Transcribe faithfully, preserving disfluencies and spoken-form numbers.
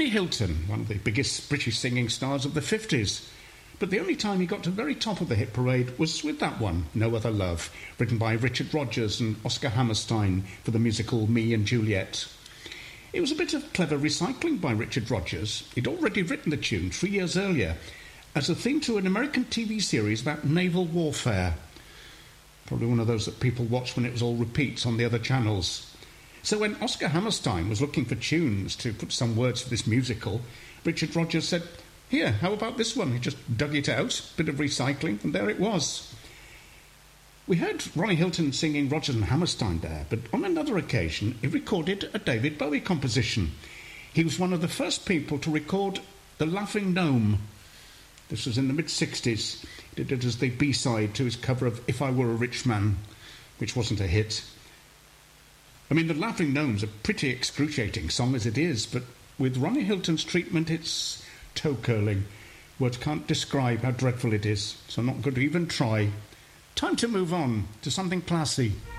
Ronnie Hilton, one of the biggest British singing stars of the fifties. But the only time he got to the very top of the hit parade was with that one, No Other Love, written by Richard Rodgers and Oscar Hammerstein for the musical Me and Juliet. It was a bit of clever recycling by Richard Rodgers. He'd already written the tune three years earlier as a theme to an American T V series about naval warfare. Probably one of those that people watched when it was all repeats on the other channels. So when Oscar Hammerstein was looking for tunes to put some words for this musical, Richard Rodgers said, "Here, how about this one?" He just dug it out, bit of recycling, and there it was. We heard Ronnie Hilton singing Rodgers and Hammerstein there, but on another occasion he recorded a David Bowie composition. He was one of the first people to record The Laughing Gnome. This was in the mid-sixties. He did it as the B-side to his cover of If I Were a Rich Man, which wasn't a hit. I mean, The Laughing Gnome's a pretty excruciating song as it is, but with Ronnie Hilton's treatment, it's toe-curling. Words can't describe how dreadful it is, so not good to even try. Time to move on to something classy.